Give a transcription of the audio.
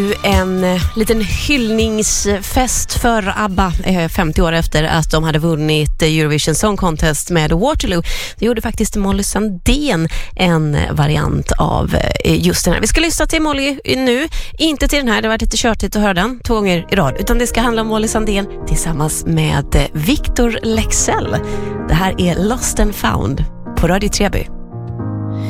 En liten hyllningsfest för ABBA 50 år efter att de hade vunnit Eurovision Song Contest med Waterloo. Det gjorde faktiskt Molly Sandén en variant av just den här. Vi ska lyssna till Molly nu, inte till den här, det har varit lite tjötigt att höra den 2 gånger i rad, utan det ska handla om Molly Sandén tillsammans med Victor Leksell. Det här är Lost and Found på Radio Treby.